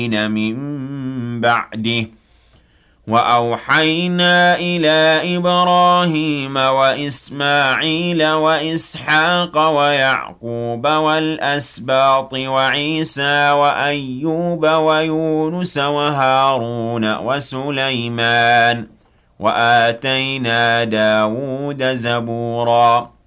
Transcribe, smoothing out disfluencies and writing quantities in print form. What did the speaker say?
من بعده وأوحينا إلى إبراهيم وإسماعيل وإسحاق ويعقوب والأسباط وعيسى وأيوب ويونس وهارون وسليمان وآتينا داود زبورا